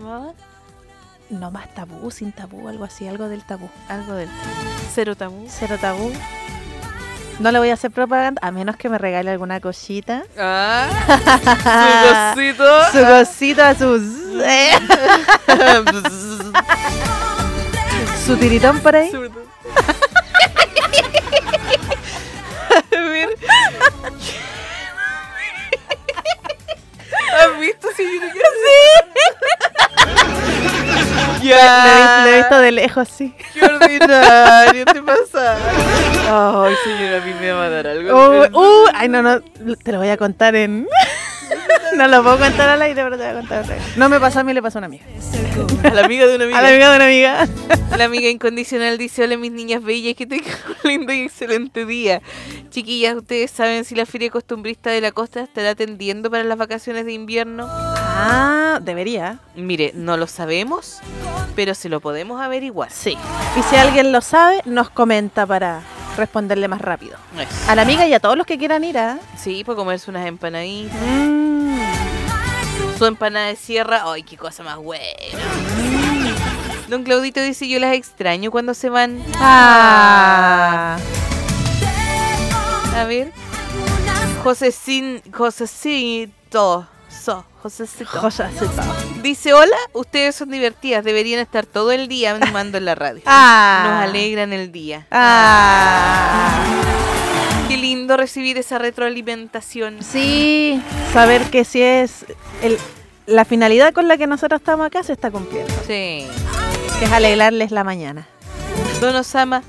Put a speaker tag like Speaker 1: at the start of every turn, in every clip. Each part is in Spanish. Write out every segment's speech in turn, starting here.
Speaker 1: llamaba?
Speaker 2: No más tabú, sin tabú, algo así, algo del tabú.
Speaker 1: Algo del cero tabú.
Speaker 2: Cero tabú. No le voy a hacer propaganda, a menos que me regale alguna cosita.
Speaker 1: Su cosito.
Speaker 2: Su cosita, su tiritón por ahí.
Speaker 1: A ver. ¿Has visto, señora? Sí. Ya.
Speaker 2: Lo he visto de lejos, sí.
Speaker 1: Qué ordinario te pasa. Ay, señora, a mí me va a dar algo.
Speaker 2: Ay, no, te lo voy a contar en... No lo puedo contar al aire, pero te voy a contar al aire. No me pasó a mí, le pasó a una amiga.
Speaker 1: A la amiga de una amiga.
Speaker 2: A la amiga de una amiga.
Speaker 1: La amiga incondicional dice: hola mis niñas bellas, que tengan un lindo y excelente día. Chiquillas, ¿ustedes saben si la Feria Costumbrista de la Costa estará atendiendo para las vacaciones de invierno?
Speaker 2: Debería.
Speaker 1: Mire, no lo sabemos, pero se lo podemos averiguar.
Speaker 2: Sí. Y si alguien lo sabe, nos comenta para responderle más rápido.
Speaker 1: Eso.
Speaker 2: A la amiga y a todos los que quieran ir, ¿ah?
Speaker 1: Sí, por comerse unas empanaditas. Su empanada de sierra. Ay, qué cosa más buena. Don Claudito dice: yo las extraño cuando se van. A ver. Josecito. Dice: hola, ustedes son divertidas, deberían estar todo el día animando en la radio. Nos alegran el día. Qué lindo recibir esa retroalimentación.
Speaker 2: Sí, saber que si es la finalidad con la que nosotros estamos acá se está cumpliendo.
Speaker 1: Sí.
Speaker 2: Que es alegrarles la mañana.
Speaker 1: Don Osama.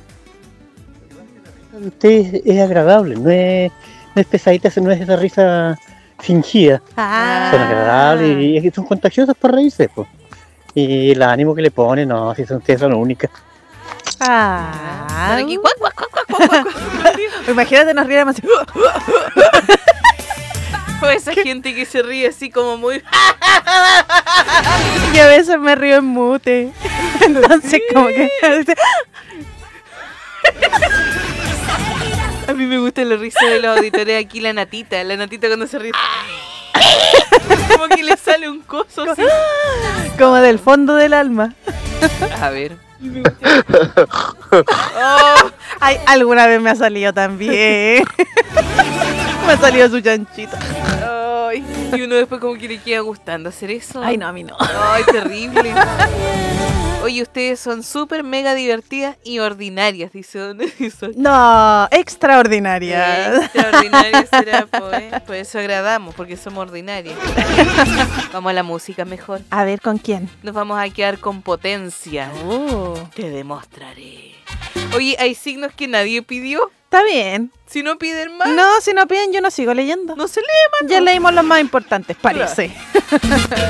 Speaker 3: Usted es agradable, no es pesadita, no es esa risa fingida. Son agradables y son contagiosas por reírse, pues. Y el ánimo que le ponen, no, si son ustedes son únicas.
Speaker 1: Aquí,
Speaker 2: Imagínate, nos riéramos así.
Speaker 1: O esa gente que se ríe así como muy...
Speaker 2: Y a veces me río en mute. Entonces como que...
Speaker 1: A mí me gusta la risa de los auditores aquí, la natita cuando se ríe. Como que le sale un coso así.
Speaker 2: Como del fondo del alma.
Speaker 1: A ver.
Speaker 2: Ay, alguna vez me ha salido también. Me ha salido su chanchito.
Speaker 1: Ay, y uno después como que le queda gustando hacer eso.
Speaker 2: Ay, no, a mí no.
Speaker 1: Ay, terrible. Oye, ustedes son súper mega divertidas y ordinarias, dice Don Edison.
Speaker 2: No, extraordinarias.
Speaker 1: Extraordinarias será, pues. Por eso agradamos, porque somos ordinarias. Vamos a la música mejor.
Speaker 2: A ver, ¿con quién?
Speaker 1: Nos vamos a quedar con Potencia. Te demostraré. Oye, hay signos que nadie pidió.
Speaker 2: Está bien.
Speaker 1: Si no piden más.
Speaker 2: No, si no piden, yo no sigo leyendo.
Speaker 1: No se lee más.
Speaker 2: Ya leímos los más importantes, parece.